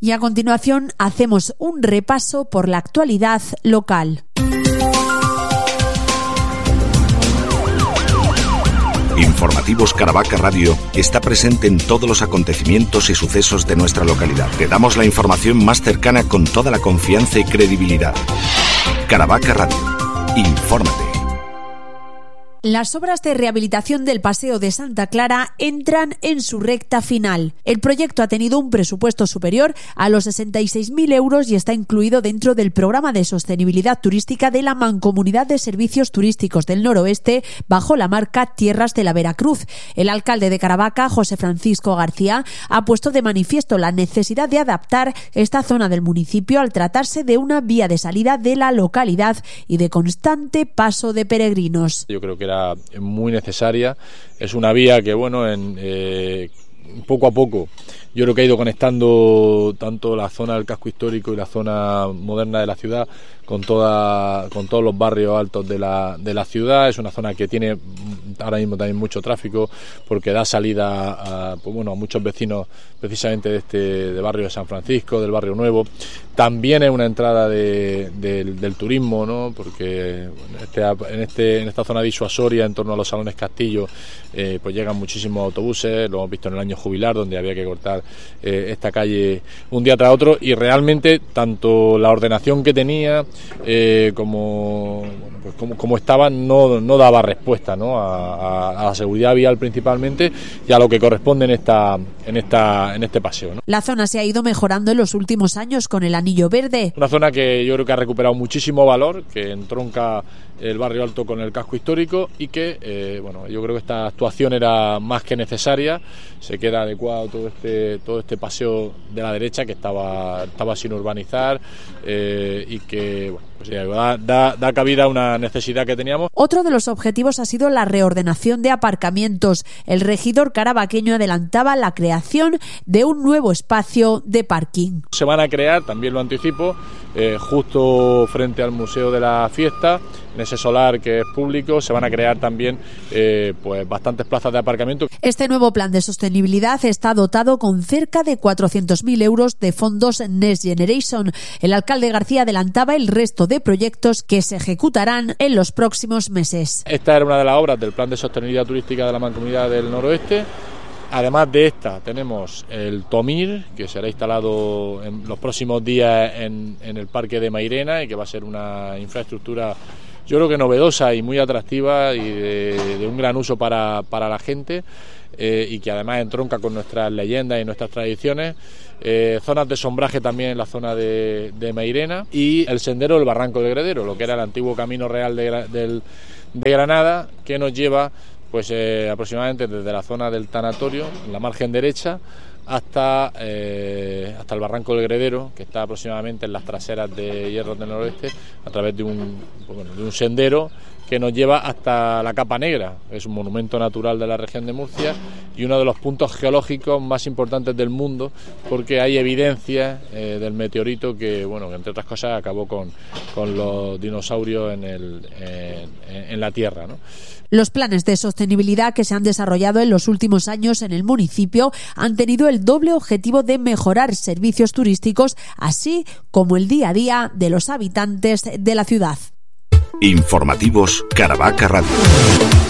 Y a continuación hacemos un repaso por la actualidad local. Informativos Caravaca Radio está presente en todos los acontecimientos y sucesos de nuestra localidad. Te damos la información más cercana con toda la confianza y credibilidad. Caravaca Radio. Infórmate. Las obras de rehabilitación del Paseo de Santa Clara entran en su recta final. El proyecto ha tenido un presupuesto superior a los 66.000 euros y está incluido dentro del Programa de Sostenibilidad Turística de la Mancomunidad de Servicios Turísticos del Noroeste, bajo la marca Tierras de la Veracruz. El alcalde de Caravaca, José Francisco García, ha puesto de manifiesto la necesidad de adaptar esta zona del municipio al tratarse de una vía de salida de la localidad y de constante paso de peregrinos. Yo creo que era muy necesaria. Es una vía que, poco a poco yo creo que ha ido conectando tanto la zona del casco histórico y la zona moderna de la ciudad con todos los barrios altos de la ciudad. Es una zona que tiene ahora mismo también mucho tráfico porque da salida a muchos vecinos precisamente de barrio de San Francisco, del barrio Nuevo. También es una entrada del turismo, ¿no? Porque en esta zona disuasoria en torno a los Salones Castillo pues llegan muchísimos autobuses. Lo hemos visto en el año jubilar, donde había que cortar esta calle un día tras otro, y realmente tanto la ordenación que tenía como estaba no daba respuesta, ¿no? a la seguridad vial principalmente y a lo que corresponde en este paseo, ¿no? La zona se ha ido mejorando en los últimos años con el anillo verde. Una zona que yo creo que ha recuperado muchísimo valor, que entronca el barrio alto con el casco histórico y que yo creo que esta actuación era más que necesaria. Se queda adecuado todo este paseo de la derecha que estaba sin urbanizar y que da cabida a una necesidad que teníamos. Otro de los objetivos ha sido la reordenación de aparcamientos. El regidor caravaqueño adelantaba la creación de un nuevo espacio de parking. Se van a crear, también lo anticipo, justo frente al Museo de la Fiesta, en ese solar que es público, se van a crear también bastantes plazas de aparcamiento. Este nuevo plan de sostenibilidad está dotado con cerca de 400.000 euros de fondos Next Generation. El alcalde García adelantaba el resto de proyectos que se ejecutarán en los próximos meses. Esta era una de las obras del plan de sostenibilidad turística de la Mancomunidad del Noroeste. Además de esta tenemos el Tomir, que será instalado en los próximos días en el Parque de Mairena y que va a ser una infraestructura, yo creo que novedosa y muy atractiva y de un gran uso para la gente, y que además entronca con nuestras leyendas y nuestras tradiciones. Zonas de sombraje también en la zona de Mairena, y el sendero del Barranco del Gredero, lo que era el antiguo camino real de Granada, que nos lleva aproximadamente desde la zona del tanatorio, la margen derecha, hasta el Barranco del Gredero, que está aproximadamente en las traseras de Hierros del Noroeste, a través de un sendero que nos lleva hasta la Capa Negra. Es un monumento natural de la región de Murcia y uno de los puntos geológicos más importantes del mundo, porque hay evidencias del meteorito que entre otras cosas acabó con los dinosaurios en la Tierra, ¿no? Los planes de sostenibilidad que se han desarrollado en los últimos años en el municipio han tenido el doble objetivo de mejorar servicios turísticos, así como el día a día de los habitantes de la ciudad. Informativos Caravaca Radio.